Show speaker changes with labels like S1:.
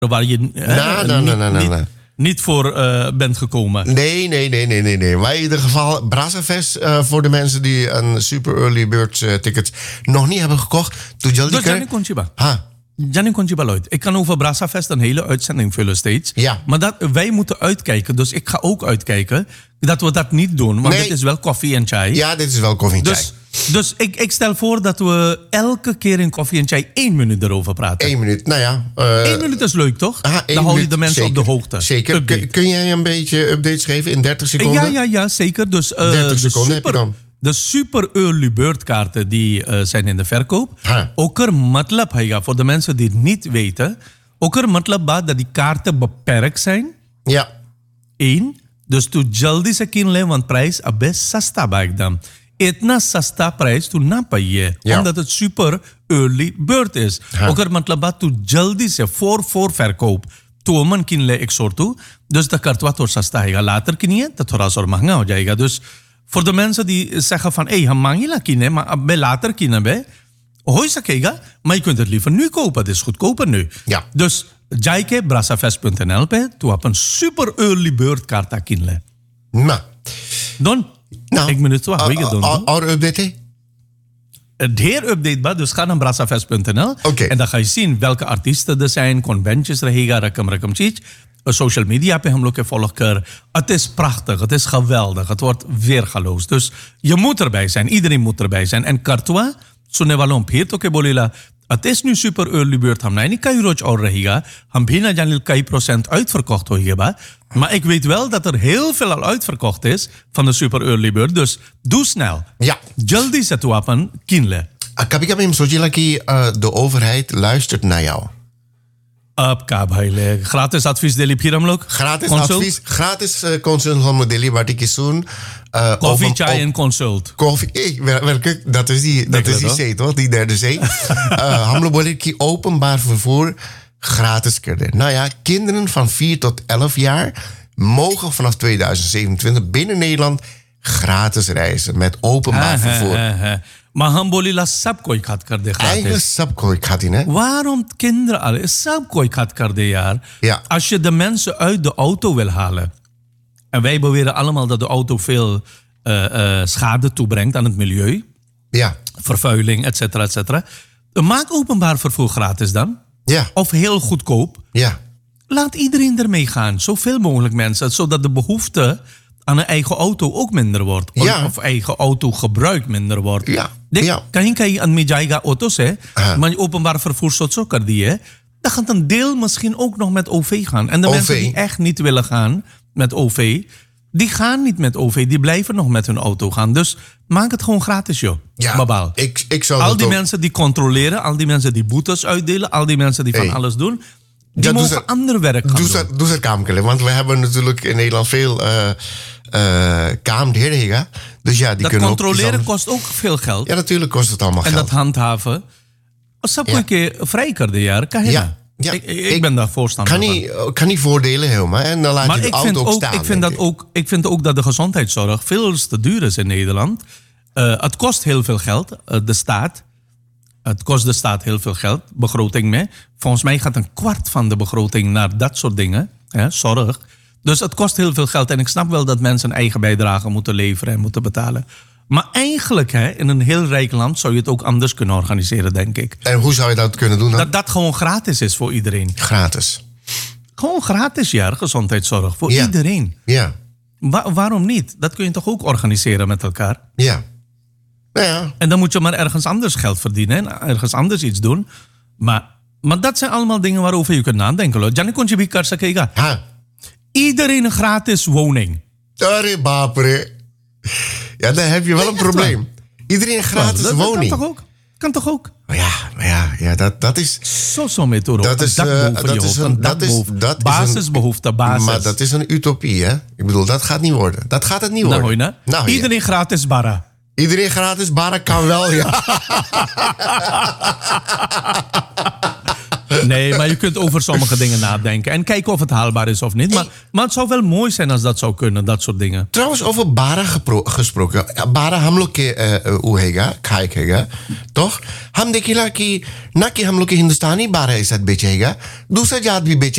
S1: Waar je niet voor bent gekomen.
S2: Nee. Maar in ieder geval, Brassafest voor de mensen die een super early bird ticket nog niet hebben gekocht.
S1: Dus Janne Conchiba. Janne Conchiba Lloyd. Ik kan over Brassafest een hele uitzending vullen steeds.
S2: Ja.
S1: Maar wij moeten uitkijken. Dus ik ga ook uitkijken dat we dat niet doen. Want dit is wel koffie en chai.
S2: Ja, dit is wel koffie en chai.
S1: Dus ik stel voor dat we elke keer in koffie en chai 1 minuut erover praten.
S2: 1 minuut, nou ja.
S1: 1 minuut is leuk, toch? Dan hou je de mensen zeker op de hoogte.
S2: Zeker. Kun jij een beetje updates geven in 30 seconden?
S1: Ja, zeker. Dus
S2: 30 seconden heb je dan.
S1: De super early bird kaarten die zijn in de verkoop. Ook er matlab haiga, voor de mensen die het niet weten. Ook er matlab ba dat die kaarten beperkt zijn.
S2: Ja.
S1: 1. Dus tu jaldi se kinle, want prijs abe sasta ba ekdam. Itna sasta prijs tu na paye.
S2: Ja.
S1: Omdat het super early bird is. Ook er matlab ba tu jaldi se voor verkoop. Tu man kinle ek sortu. Dus de kartwa tor sasta haiga. Later kiniye, dat thora sor mahanga ho jayega. Dus voor de mensen die zeggen van, hey, ham mangi la kine, maar bij later kine be. Hoi sakega, maar je kunt het liever nu kopen. Het is goedkoper nu.
S2: Ja.
S1: Dus jaike brassafest.nl pe, tu heb een super early bird kaarta kinle.
S2: Nou.
S1: Don, ik minuut toe, hoe je doen?
S2: Our update?
S1: Het heer update ba, dus ga naar brassafest.nl.
S2: Okay.
S1: En dan ga je zien welke artiesten er zijn, conventions रहेगा, rakam चीज. Social media pe हम लोग के volger. Het is prachtig, het is geweldig, het wordt weergaloos. Dus je moet erbij zijn, iedereen moet erbij zijn. En Kartwa, सुनने वालों फिर तो के बोलेला, het is nu super early bird, हम नहीं कई रोज और रहेगा, हम भी ना जाने कई % uitverkocht होइएगा. Maar ik weet wel dat er heel veel al uitverkocht is van de super early bird, dus doe snel.
S2: Ja.
S1: Jaldi se tu apan kinle.
S2: Kami sochila ki de overheid luistert naar jou.
S1: आपका भाई ले gratis advies deli फिर हम लोग
S2: gratis advies, gratis consult हम deli wat ik is doen
S1: koffie chai en consult
S2: koffie werkelijk dat is die zee toch die derde zee हम लोग बोले कि openbaar vervoer gratis kerde. Nou ja, kinderen van 4 tot 11 jaar mogen vanaf 2027 binnen Nederland gratis reizen met openbaar vervoer.
S1: Maar हम बोलीला सब कोई खात कर दे
S2: eigenlijk सब कोई खाती ने.
S1: Waarom kinderen alle सब कोई खात कर दे यार?
S2: Ja.
S1: Als je de mensen uit de auto wil halen. En wij beweren allemaal dat de auto veel schade toebrengt aan het milieu.
S2: Ja.
S1: Vervuiling, et cetera, et cetera. Maak openbaar vervoer gratis dan.
S2: Ja.
S1: Of heel goedkoop.
S2: Ja.
S1: Laat iedereen ermee gaan. Zoveel mogelijk mensen. Zodat de behoefte aan een eigen auto ook minder wordt.
S2: Ja.
S1: Of eigen autogebruik minder wordt.
S2: Ja.
S1: Kहीं aan mijaiga auto's, hè. Maar je openbaar vervoer zo kan die, hè. Dan gaat een deel misschien ook nog met OV gaan. En de mensen die echt niet willen gaan met OV, die gaan niet met OV. Die blijven nog met hun auto gaan. Dus maak het gewoon gratis, joh.
S2: Ja,
S1: Babaal.
S2: Ik zou
S1: al die mensen die controleren, al die mensen die boetes uitdelen, al die mensen die van alles doen, die mogen ander werk gaan doen.
S2: Doe ze kaamkelen, want we hebben natuurlijk in Nederland veel kaamdheden. Dus ja, die
S1: dat
S2: kunnen
S1: controleren
S2: ook
S1: kost ook veel geld.
S2: Ja, natuurlijk kost het allemaal
S1: geld. En dat handhaven. Sab koई के vrij कर दे यार, काहे ना? Ik ben daar voorstander van.
S2: Kan niet voordelen helemaal. En dan laat je de auto ook staan.
S1: Ik vind ook dat de gezondheidszorg veel te duur is in Nederland. Het kost heel veel geld, de staat. Het kost de staat heel veel geld, begroting mee. Volgens mij gaat 1/4 van de begroting naar dat soort dingen, zorg. Dus het kost heel veel geld. En ik snap wel dat mensen een eigen bijdrage moeten leveren en moeten betalen. Maar eigenlijk, in een heel rijk land zou je het ook anders kunnen organiseren, denk ik.
S2: En hoe zou je dat kunnen doen dan?
S1: Dat gewoon gratis is voor iedereen.
S2: Gratis?
S1: Gewoon gratis, ja, gezondheidszorg. Voor iedereen.
S2: Ja.
S1: Waarom niet? Dat kun je toch ook organiseren met elkaar?
S2: Ja. Nou ja.
S1: En dan moet je maar ergens anders geld verdienen. En ergens anders iets doen. Maar dat zijn allemaal dingen waarover je kunt nadenken. Janne kon je bikar sakega. Iedereen een gratis woning.
S2: Sorry, bapere. Ja, dan heb je wel een probleem. Iedereen een gratis woning.
S1: Kan toch ook?
S2: Ja, dat is...
S1: Zo methode.
S2: Dat is
S1: basisbehoefte, basis.
S2: Maar dat is een utopie, hè? Ik bedoel, dat gaat niet worden. Dat gaat het niet worden.
S1: Iedereen gratis bara.
S2: Iedereen gratis bara kan wel, ja.
S1: Nee, maar je kunt over sommige dingen nadenken. En kijken of het haalbaar is of niet. Maar het zou wel mooi zijn als dat zou kunnen, dat soort dingen.
S2: Trouwens, over bara gesproken. Bara hamlo ke uhega, khaikega. Toch? Ham dekila ki na ki hamlo ke Hindustani bara is het beetje hega. दूसरा जात भी बेचे